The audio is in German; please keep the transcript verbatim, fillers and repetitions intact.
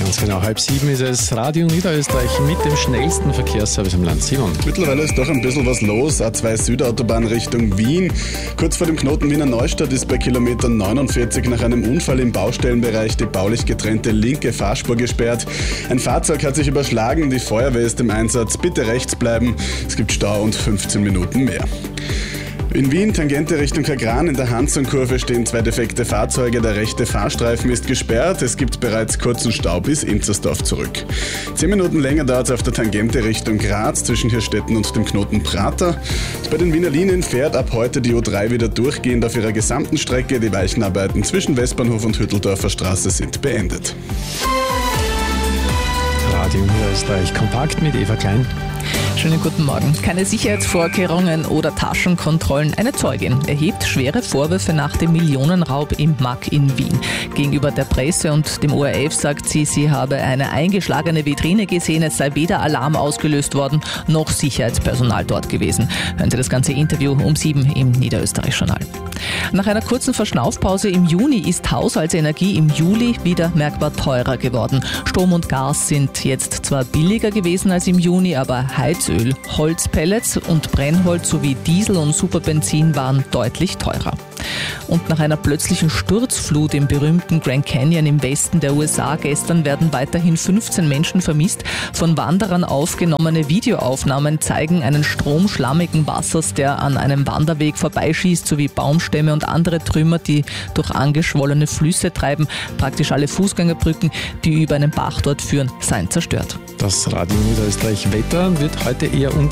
Ganz genau, halb sieben ist es. Radio Niederösterreich mit dem schnellsten Verkehrsservice im Land. Simon. Mittlerweile ist doch ein bisschen was los. A zwei Südautobahn Richtung Wien. Kurz vor dem Knoten Wiener Neustadt ist bei Kilometer neunundvierzig nach einem Unfall im Baustellenbereich die baulich getrennte linke Fahrspur gesperrt. Ein Fahrzeug hat sich überschlagen, die Feuerwehr ist im Einsatz. Bitte rechts bleiben, es gibt Stau und fünfzehn Minuten mehr. In Wien, Tangente Richtung Kagran, in der Hansson-Kurve stehen zwei defekte Fahrzeuge. Der rechte Fahrstreifen ist gesperrt. Es gibt bereits kurzen Stau bis Inzersdorf zurück. Zehn Minuten länger dauert es auf der Tangente Richtung Graz zwischen Hirstetten und dem Knoten Prater. Bei den Wiener Linien fährt ab heute die U drei wieder durchgehend auf ihrer gesamten Strecke. Die Weichenarbeiten zwischen Westbahnhof und Hütteldorfer Straße sind beendet. Radio Niederösterreich kompakt mit Eva Klein. Schönen guten Morgen. Keine Sicherheitsvorkehrungen oder Taschenkontrollen. Eine Zeugin erhebt schwere Vorwürfe nach dem Millionenraub im M A C in Wien. Gegenüber der Presse und dem O R F sagt sie, sie habe eine eingeschlagene Vitrine gesehen. Es sei weder Alarm ausgelöst worden, noch Sicherheitspersonal dort gewesen. Hören Sie das ganze Interview um sieben im Niederösterreich-Journal. Nach einer kurzen Verschnaufpause im Juni ist Haushaltsenergie im Juli wieder merkbar teurer geworden. Strom und Gas sind jetzt zwar billiger gewesen als im Juni, aber Heizöl, Holzpellets und Brennholz sowie Diesel und Superbenzin waren deutlich teurer. Und nach einer plötzlichen Sturzflut im berühmten Grand Canyon im Westen der U S A gestern werden weiterhin fünfzehn Menschen vermisst. Von Wanderern aufgenommene Videoaufnahmen zeigen einen Strom schlammigen Wassers, der an einem Wanderweg vorbeischießt, sowie Baumstämme und andere Trümmer, die durch angeschwollene Flüsse treiben. Praktisch alle Fußgängerbrücken, die über einen Bach dort führen, seien zerstört. Das Radio Niederösterreich Wetter wird heute eher unbesichert.